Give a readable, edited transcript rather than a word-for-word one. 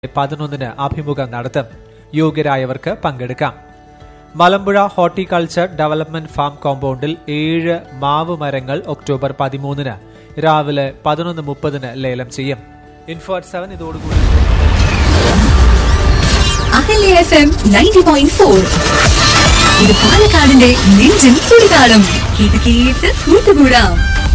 11 അഭിമുഖം നടത്തും. യോഗ്യരായവർക്ക് പങ്കെടുക്കാം. മലമ്പുഴ ഹോർട്ടിക്കൾച്ചർ ഡെവലപ്മെന്റ് ഫാം കോമ്പൗണ്ടിൽ 7 മാവ് മരങ്ങൾ ഒക്ടോബർ 13 രാവിലെ 11:30 ലേലം ചെയ്യും. ഇൻഫോ അറ്റ് 7 ഇതോടുകൂടി അഹല്യ FM 90.4 ഇത് പാലക്കാടിന്റെ നെഞ്ചിൻ തുടിതാളം. കേട്ട് കൂട്ടുകൂടാം.